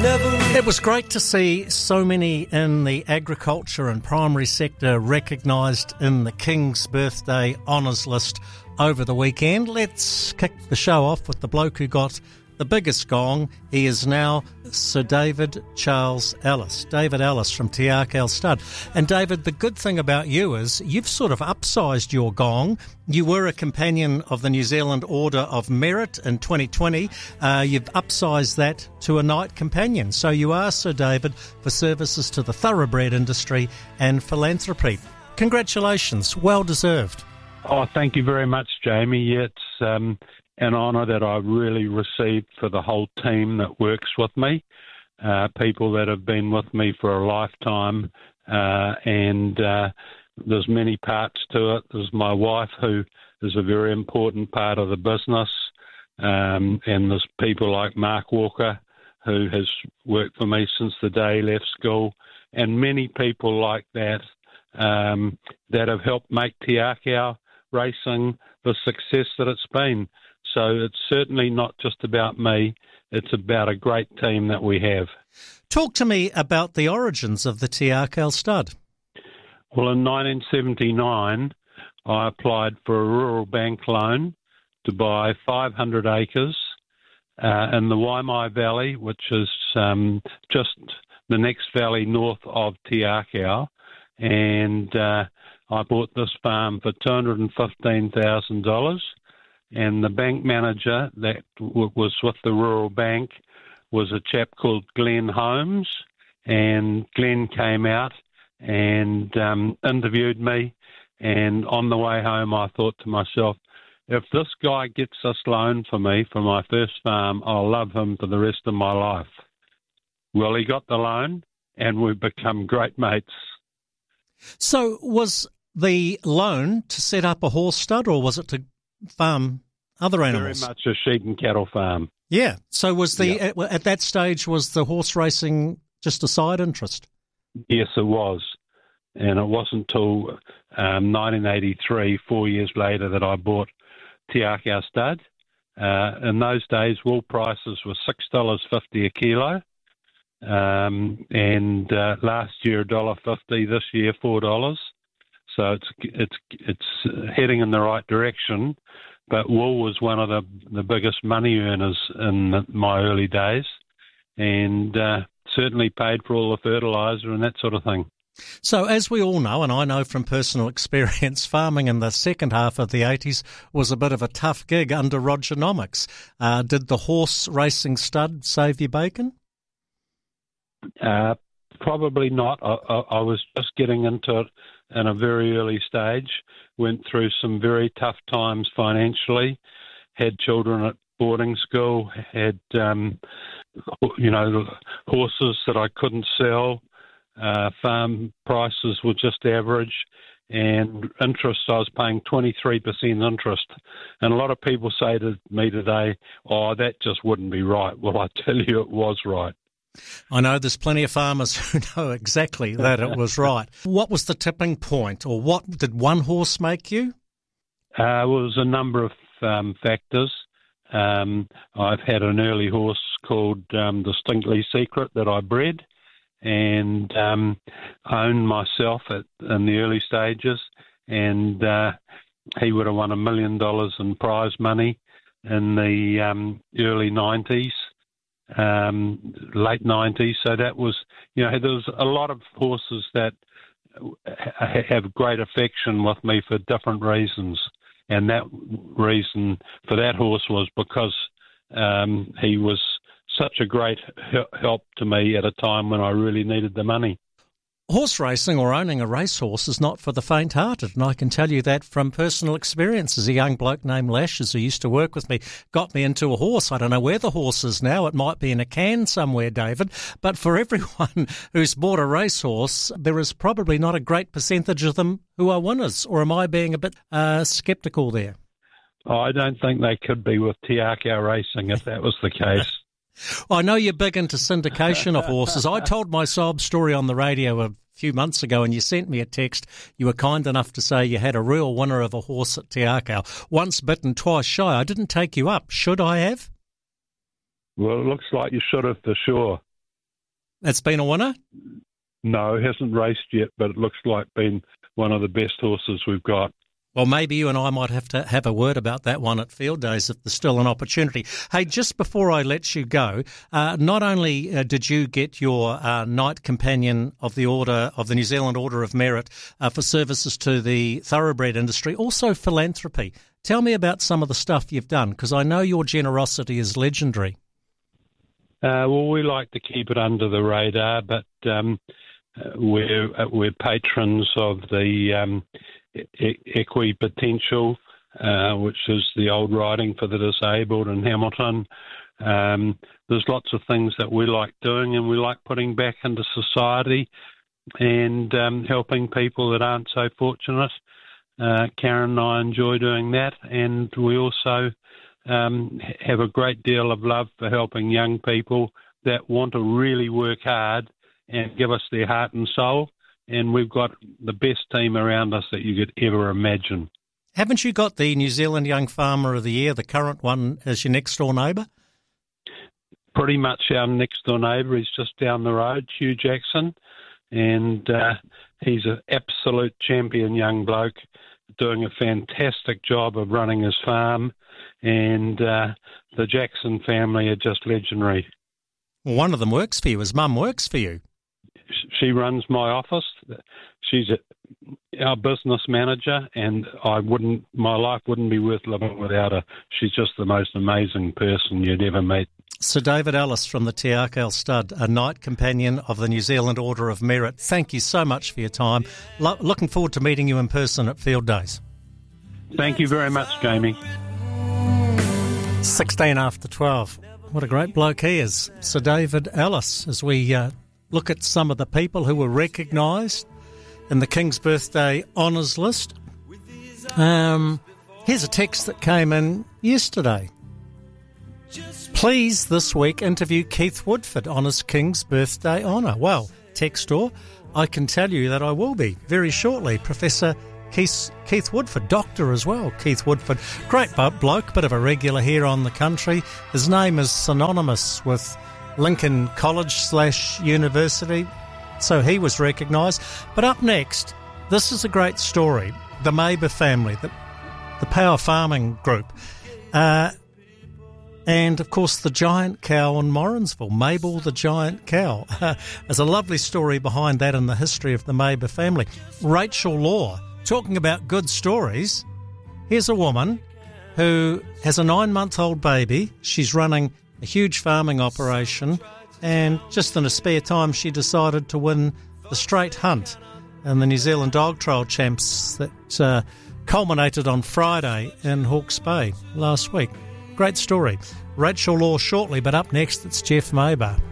It was great to see so many in the agriculture and primary sector recognised in the King's Birthday Honours List over the weekend. Let's kick the show off with the bloke who got the biggest gong. He is now Sir David Charles Ellis. David Ellis from Te Akau Stud. And David, the good thing about you is you've sort of upsized your gong. You were a companion of the New Zealand Order of Merit in 2020. You've upsized that to a knight companion. So you are Sir David for services to the thoroughbred industry and philanthropy. Congratulations. Well deserved. Oh, thank you very much, Jamie. It's an honour that I really received for the whole team that works with me, people that have been with me for a lifetime, and there's many parts to it. There's my wife, who is a very important part of the business, and there's people like Mark Walker, who has worked for me since the day he left school, and many people like that that have helped make Te Akau racing the success that it's been. So it's certainly not just about me, it's about a great team that we have. Talk to me about the origins of the Te Akau Stud. Well, in 1979, I applied for a rural bank loan to buy 500 acres in the Waimai Valley, which is just the next valley north of Te Akau, and I bought this farm for $215,000. And the bank manager that was with the rural bank was a chap called Glenn Holmes. And Glenn came out and interviewed me. And on the way home, I thought to myself, if this guy gets this loan for me for my first farm, I'll love him for the rest of my life. Well, he got the loan, and we've become great mates. So was the loan to set up a horse stud, or was it to farm other animals? Very much a sheep and cattle farm. Yeah. So was at that stage, was the horse racing just a side interest? Yes, it was. And it wasn't until 1983, 4 years later, that I bought Te Akau Stud. In those days, wool prices were $6.50 a kilo. And last year, $1.50, this year, $4. So it's heading in the right direction, but wool was one of the biggest money earners in my early days, and certainly paid for all the fertiliser and that sort of thing. So as we all know, and I know from personal experience, farming in the second half of the 80s was a bit of a tough gig under Rogernomics. Did the horse racing stud save you bacon? Probably not. I was just getting into it in a very early stage, went through some very tough times financially, had children at boarding school, had, horses that I couldn't sell, farm prices were just average, and interest, I was paying 23% interest. And a lot of people say to me today, oh, that just wouldn't be right. Well, I tell you, it was right. I know there's plenty of farmers who know exactly that it was right. What was the tipping point, or what did one horse make you? Well, it was a number of factors. I've had an early horse called Distinctly Secret that I bred and owned myself in the early stages, and he would have won $1 million in prize money in the early 90s. Late 90s, so that was, there was a lot of horses that have great affection with me for different reasons, and that reason for that horse was because he was such a great help to me at a time when I really needed the money. Horse racing, or owning a racehorse, is not for the faint-hearted, and I can tell you that from personal experiences. A young bloke named Lashes, who used to work with me, got me into a horse. I don't know where the horse is now. It might be in a can somewhere, David. But for everyone who's bought a racehorse, there is probably not a great percentage of them who are winners. Or am I being a bit sceptical there? Oh, I don't think they could be with Te Akau racing if that was the case. I know you're big into syndication of horses. I told my sob story on the radio a few months ago, and you sent me a text. You were kind enough to say you had a real winner of a horse at Te Akau. Once bitten, twice shy. I didn't take you up. Should I have? Well, it looks like you should have for sure. It's been a winner? No, it hasn't raced yet, but it looks like being one of the best horses we've got. Well, maybe you and I might have to have a word about that one at Field Days if there's still an opportunity. Hey, just before I let you go, not only did you get your Knight Companion of the Order of the New Zealand Order of Merit for services to the thoroughbred industry, also philanthropy. Tell me about some of the stuff you've done, because I know your generosity is legendary. Well, we like to keep it under the radar, but we're patrons of the Equi Potential, which is the old riding for the disabled in Hamilton. There's lots of things that we like doing, and we like putting back into society and helping people that aren't so fortunate. Karen and I enjoy doing that, and we also have a great deal of love for helping young people that want to really work hard and give us their heart and soul. And we've got the best team around us that you could ever imagine. Haven't you got the New Zealand Young Farmer of the Year, the current one, as your next-door neighbour? Pretty much our next-door neighbour. He's just down the road, Hugh Jackson, and he's an absolute champion young bloke, doing a fantastic job of running his farm, and the Jackson family are just legendary. Well, one of them works for you. His mum works for you. She runs my office. She's our business manager, and my life wouldn't be worth living without her. She's just the most amazing person you'd ever meet. Sir David Ellis from the Te Akau Stud, a Knight Companion of the New Zealand Order of Merit. Thank you so much for your time. Looking forward to meeting you in person at Field Days. Thank you very much, Jamie. 16 after 12. What a great bloke he is, Sir David Ellis, as we look at some of the people who were recognised in the King's Birthday Honours List. Here's a text that came in yesterday. Please, this week, interview Keith Woodford on his King's Birthday honour. Well, textor, I can tell you that I will be very shortly. Professor Keith Woodford, doctor as well, Keith Woodford. Great bloke, bit of a regular here on the country. His name is synonymous with Lincoln College/University, so he was recognised. But up next, this is a great story. The Maber family, the Power Farming Group, and of course the giant cow in Morrinsville, Mabel the giant cow. There's a lovely story behind that in the history of the Maber family. Rachel Law, talking about good stories. Here's a woman who has a 9-month-old baby. She's running a huge farming operation, and just in her spare time she decided to win the straight hunt in the New Zealand Dog Trial Champs that culminated on Friday in Hawke's Bay last week. Great story. Rachel Law shortly, but up next it's Jeff Maber.